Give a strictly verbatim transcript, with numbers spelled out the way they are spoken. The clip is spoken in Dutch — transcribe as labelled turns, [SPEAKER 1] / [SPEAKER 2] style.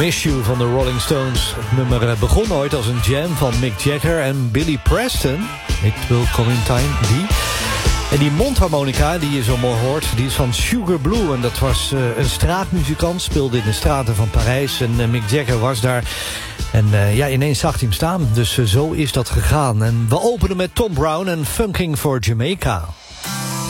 [SPEAKER 1] Miss You van de Rolling Stones. Het nummer begon ooit als een jam van Mick Jagger en Billy Preston. It Will Come in Time, die. En die mondharmonica die je zo mooi hoort, die is van Sugar Blue. En dat was uh, een straatmuzikant, speelde in de straten van Parijs. En uh, Mick Jagger was daar. En uh, ja, ineens zag hij hem staan. Dus uh, zo is dat gegaan. En we openen met Tom Brown en Funking for Jamaica.